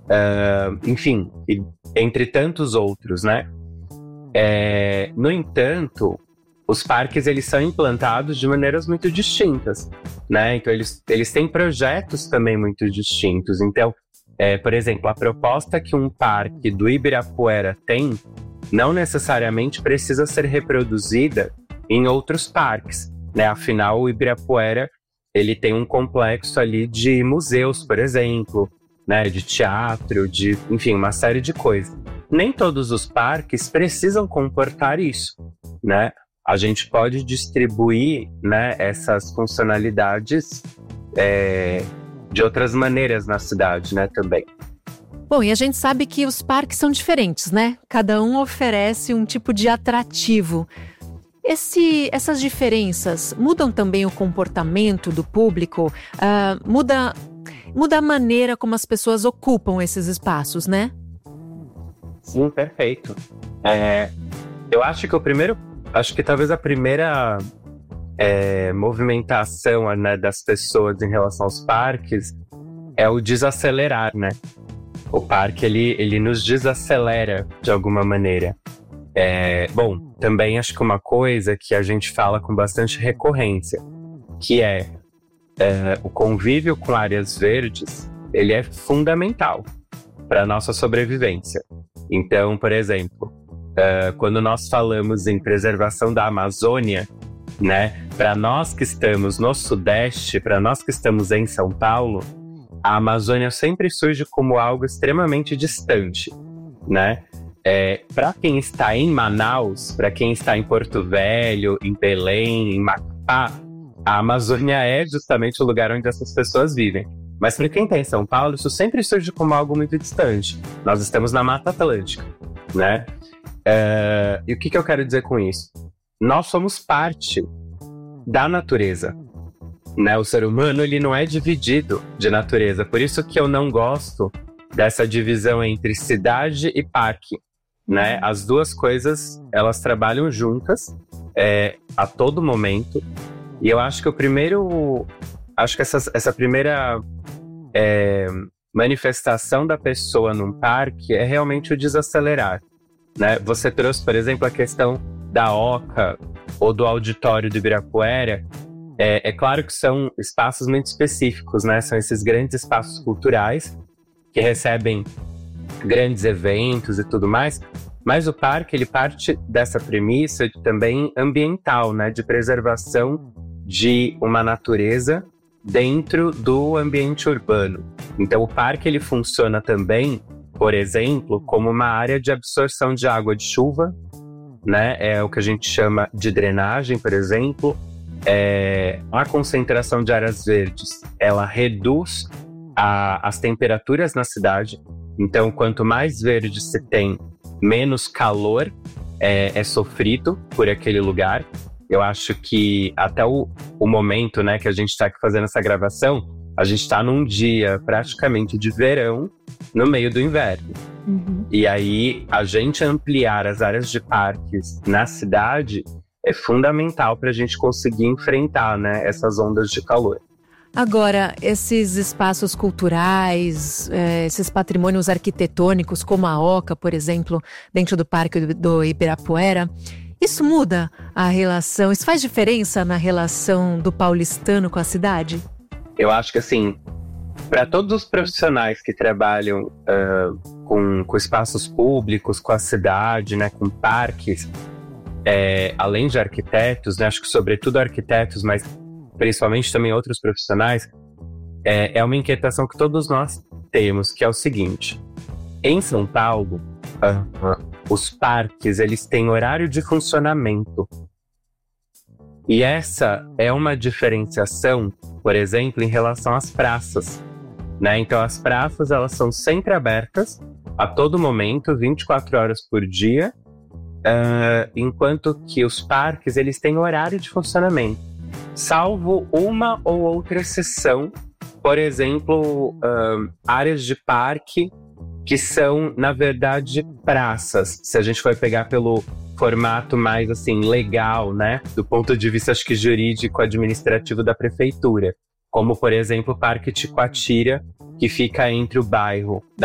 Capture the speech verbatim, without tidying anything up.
uh, enfim, e, entre tantos outros, né? É, no entanto, os parques eles são implantados de maneiras muito distintas, né? Então eles, eles têm projetos também muito distintos. Então, é, por exemplo, a proposta que um parque do Ibirapuera tem não necessariamente precisa ser reproduzida em outros parques, né? Afinal, o Ibirapuera ele tem um complexo ali de museus, por exemplo, né? De teatro, de, enfim, uma série de coisas. Nem todos os parques precisam comportar isso, né? A gente pode distribuir, né, essas funcionalidades é, de outras maneiras na cidade, né, também. Bom, e a gente sabe que os parques são diferentes, né? Cada um oferece um tipo de atrativo. Esse, essas diferenças mudam também o comportamento do público? Uh, muda, muda a maneira como as pessoas ocupam esses espaços, né? Sim, perfeito. É, eu acho que o primeiro... Acho que talvez a primeira é, movimentação, né, das pessoas em relação aos parques é o desacelerar, né? O parque, ele, ele nos desacelera de alguma maneira. É, bom, também acho que uma coisa que a gente fala com bastante recorrência, que é, é o convívio com áreas verdes, ele é fundamental para a nossa sobrevivência. Então, por exemplo, Uh, quando nós falamos em preservação da Amazônia, né, para nós que estamos no Sudeste, para nós que estamos em São Paulo, a Amazônia sempre surge como algo extremamente distante, né? É, para quem está em Manaus, para quem está em Porto Velho, em Belém, em Macapá, a Amazônia é justamente o lugar onde essas pessoas vivem. Mas para quem está em São Paulo, isso sempre surge como algo muito distante. Nós estamos na Mata Atlântica, né? Uh, e o que, que eu quero dizer com isso? Nós somos parte da natureza, né? O ser humano ele não é dividido de natureza. Por isso que eu não gosto dessa divisão entre cidade e parque, né? As duas coisas, elas trabalham juntas é, a todo momento. E eu acho que o primeiro... Acho que essa, essa primeira é, manifestação da pessoa num parque é realmente o desacelerar. Né? Você trouxe, por exemplo, a questão da Oca ou do auditório do Ibirapuera. É, é claro que são espaços muito específicos, né? São esses grandes espaços culturais que recebem grandes eventos e tudo mais. Mas o parque, ele parte dessa premissa de, também ambiental, né? De preservação de uma natureza dentro do ambiente urbano. Então o parque ele funciona também, por exemplo, como uma área de absorção de água de chuva, né? É o que a gente chama de drenagem, por exemplo. É, a concentração de áreas verdes, ela reduz a, as temperaturas na cidade. Então, quanto mais verde se tem, menos calor é, é sofrido por aquele lugar. Eu acho que até o, o momento, né, que a gente está aqui fazendo essa gravação, a gente está num dia praticamente de verão, no meio do inverno. Uhum. E aí, a gente ampliar as áreas de parques na cidade é fundamental para a gente conseguir enfrentar, né, essas ondas de calor. Agora, esses espaços culturais, é, esses patrimônios arquitetônicos, como a Oca, por exemplo, dentro do Parque do, do Ibirapuera, isso muda a relação, isso faz diferença na relação do paulistano com a cidade? Eu acho que, assim, para todos os profissionais que trabalham uh, com, com espaços públicos, com a cidade, né, com parques, é, além de arquitetos, né, acho que sobretudo arquitetos, mas principalmente também outros profissionais, é, é uma inquietação que todos nós temos, que é o seguinte: em São Paulo, uh, os parques eles têm horário de funcionamento. E essa é uma diferenciação, por exemplo, em relação às praças, né? Então, as praças, elas são sempre abertas, a todo momento, vinte e quatro horas por dia, uh, enquanto que os parques, eles têm horário de funcionamento, salvo uma ou outra exceção, por exemplo, uh, áreas de parque que são, na verdade, praças. Se a gente for pegar pelo formato mais, assim, legal, né? Do ponto de vista, acho que jurídico, administrativo da prefeitura. Como, por exemplo, o Parque Ticoatira, que fica entre o bairro